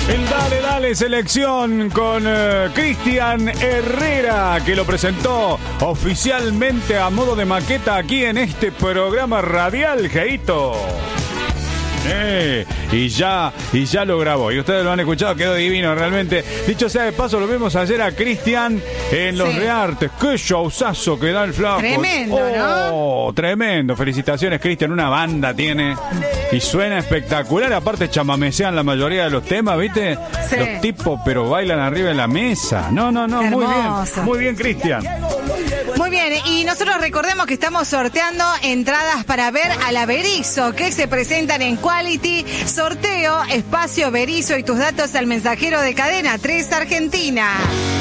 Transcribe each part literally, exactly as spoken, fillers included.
El Dale Dale Selección con uh, Cristian Herrera, que lo presentó oficialmente a modo de maqueta aquí en este programa radial, Geito. Eh, y ya y ya lo grabó y ustedes lo han escuchado, quedó divino realmente. Dicho sea de paso, lo vimos ayer a Cristian en los sí. Reartes. Qué showzazo que da el flaco. Tremendo, oh, ¿no? Tremendo. Felicitaciones, Cristian. Una banda tiene y suena espectacular. Aparte chamamesean la mayoría de los temas, ¿viste? Sí. Los tipos, pero bailan arriba de la mesa. No, no, no, hermoso. Muy bien. Muy bien, Cristian. Muy bien, y nosotros recordemos que estamos sorteando entradas para ver a la Berizo, que se presentan en Quality. Sorteo, espacio Berizo y tus datos al mensajero de Cadena tres Argentina.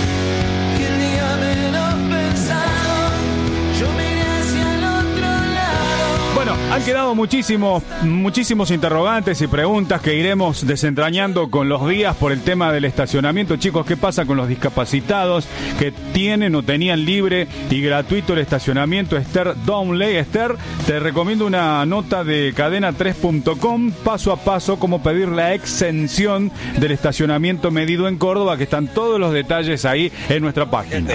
Bueno, han quedado muchísimos, muchísimos interrogantes y preguntas que iremos desentrañando con los días por el tema del estacionamiento. Chicos, ¿qué pasa con los discapacitados que tienen o tenían libre y gratuito el estacionamiento? Esther Downley. Esther, te recomiendo una nota de cadena tres punto com, paso a paso, cómo pedir la exención del estacionamiento medido en Córdoba, que están todos los detalles ahí en nuestra página.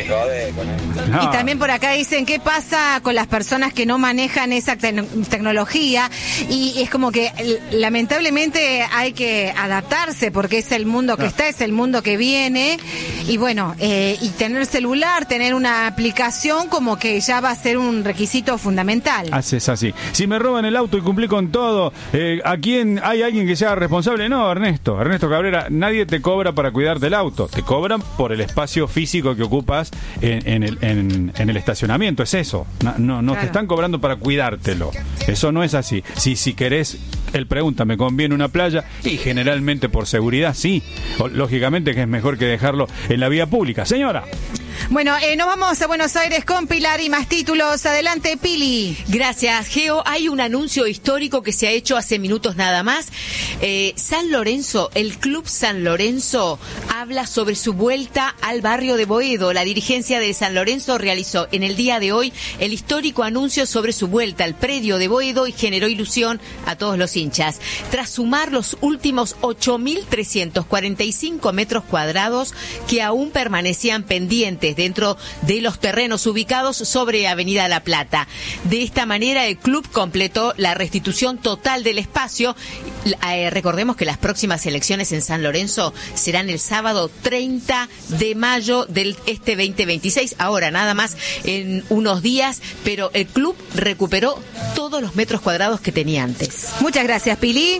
Y también por acá dicen, ¿qué pasa con las personas que no manejan esa tecnología? tecnología y es como que lamentablemente hay que adaptarse porque es el mundo que está, es el mundo que viene y bueno, eh, y tener celular, tener una aplicación como que ya va a ser un requisito fundamental. Así es así. Si me roban el auto y cumplí con todo, eh, ¿a quién hay alguien que sea responsable? No, Ernesto, Ernesto Cabrera, nadie te cobra para cuidarte el auto, te cobran por el espacio físico que ocupas en, en, el, en, en el estacionamiento, es eso, no, no, no claro. Te están cobrando para cuidártelo. Eso no es así. Si, si querés, él pregunta, ¿me conviene una playa? Y generalmente por seguridad sí. O, lógicamente que es mejor que dejarlo en la vía pública. Señora. Bueno, eh, nos vamos a Buenos Aires con Pilar y más títulos. Adelante, Pili. Gracias, Geo. Hay un anuncio histórico que se ha hecho hace minutos nada más. Eh, San Lorenzo, el Club San Lorenzo, habla sobre su vuelta al barrio de Boedo. La dirigencia de San Lorenzo realizó en el día de hoy el histórico anuncio sobre su vuelta al predio de Boedo y generó ilusión a todos los hinchas. Tras sumar los últimos ocho mil trescientos cuarenta y cinco metros cuadrados que aún permanecían pendientes dentro de los terrenos ubicados sobre Avenida La Plata. De esta manera, el club completó la restitución total del espacio. Eh, recordemos que las próximas elecciones en San Lorenzo serán el sábado treinta de mayo del este veinte veintiséis. Ahora, nada más en unos días, pero el club recuperó todos los metros cuadrados que tenía antes. Muchas gracias, Pili.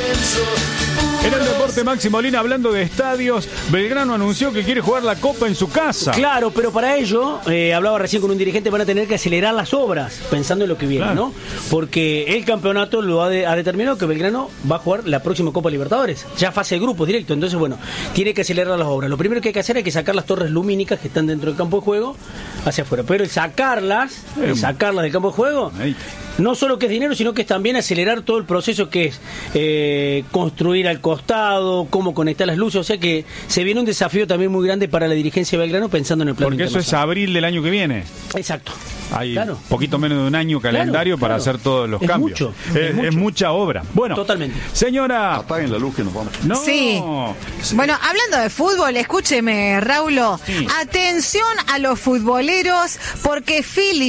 En el deporte, Maxi Molina, hablando de estadios, Belgrano anunció que quiere jugar la Copa en su casa. Claro, pero para ello, eh, hablaba recién con un dirigente, van a tener que acelerar las obras, pensando en lo que viene, claro. ¿no? Porque el campeonato lo ha, de, ha determinado que Belgrano va a jugar la próxima Copa Libertadores, ya fase de grupos directo, entonces bueno, tiene que acelerar las obras. Lo primero que hay que hacer es que sacar las torres lumínicas que están dentro del campo de juego hacia afuera, pero el sacarlas, el sacarlas del campo de juego, no solo que es dinero, sino que es también acelerar todo el proceso que es eh, construir al costado, cómo conectar las luces, o sea que se viene un desafío también muy grande para la dirigencia de Belgrano pensando en el plan. Porque eso es abril del año que viene. Exacto. Hay claro. poquito menos de un año calendario claro, para claro. hacer todos los es cambios. Mucho, es, es, mucho. es mucha obra. Bueno, totalmente. Señora, apaguen la luz que nos vamos. No. Sí. sí. Bueno, hablando de fútbol, escúcheme, Raulo. Sí. Atención a los futboleros, porque Philly